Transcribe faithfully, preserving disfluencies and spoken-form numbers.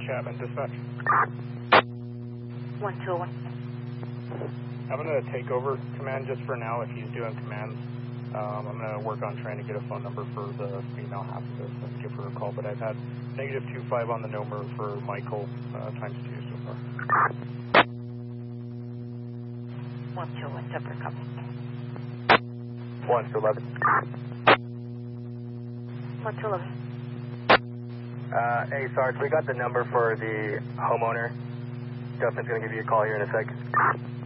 Chapman, dispatch. one two one. I'm going to take over command just for now if he's doing commands. Um, I'm going to work on trying to get a phone number for the female half of this and give her a call, but I've had negative two five on the number for Michael uh, times two so far. one two one, Tupper, copy. one to eleven. one to eleven. Uh, hey, Sarge, we got the number for the homeowner. Justin's going to give you a call here in a sec.